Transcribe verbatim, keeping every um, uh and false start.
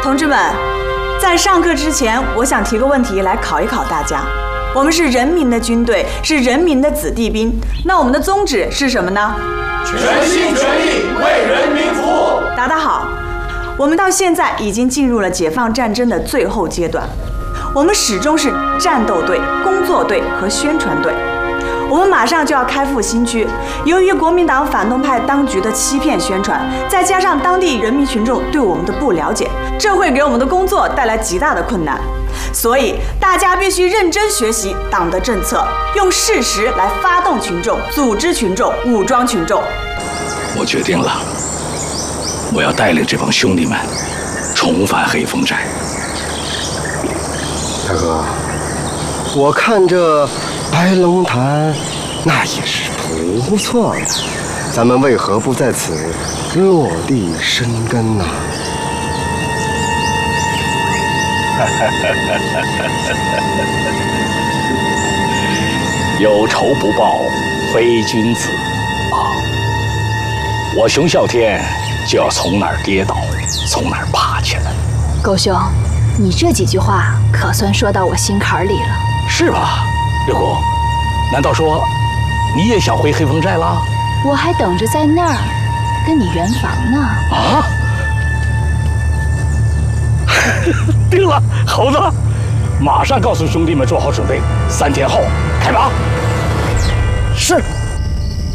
同志们，在上课之前，我想提个问题来考一考大家。我们是人民的军队，是人民的子弟兵，那我们的宗旨是什么呢？ 全心全意为人民服务。 答得好。我们到现在已经进入了解放战争的最后阶段，我们始终是战斗队、工作队和宣传队。我们马上就要开赴新区，由于国民党反动派当局的欺骗宣传，再加上当地人民群众对我们的不了解，这会给我们的工作带来极大的困难。所以大家必须认真学习党的政策，用事实来发动群众、组织群众、武装群众。 我决定了，我要带领这帮兄弟们重返黑风寨。 大哥，我看这白龙潭那也是不错的，咱们为何不在此落地生根呢？ 有仇不报非君子啊！我熊啸天就要从哪儿跌倒，从哪儿爬起来。 狗兄，你这几句话可算说到我心坎里了。 是吧，六姑？难道说你也想回黑风寨啦？ 我还等着在那儿跟你圆房呢。 啊！定了，猴子，马上告诉兄弟们做好准备，三天后开拔。是。